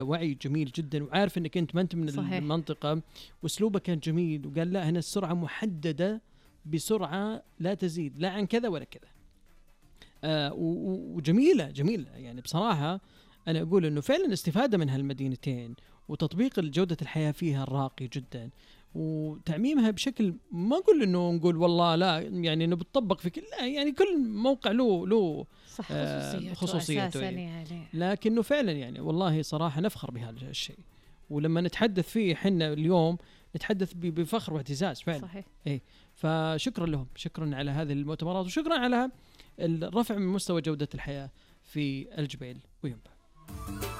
وعي جميل جدا، وعارف انك انت ما انت من صحيح. المنطقه، واسلوبه كان جميل، وقال لا هنا السرعه محدده بسرعه لا تزيد لا عن كذا ولا كذا. وجميله يعني بصراحه انا اقول انه فعلا استفاده من هالمدينتين، وتطبيق جوده الحياه فيها راقي جدا، وتعميمها بشكل ما اقول انه نقول والله لا يعني انه بتطبق في كل، لا يعني كل موقع له صح خصوصيته أساساً يعني. لكنه فعلا يعني والله صراحه نفخر بهذا الشيء، ولما نتحدث فيه حنا اليوم نتحدث بفخر واعتزاز فعلا. صحيح. ايه، فشكرا لهم، شكرا على هذه المؤتمرات، وشكرا على الرفع من مستوى جودة الحياة في الجبيل وينبع.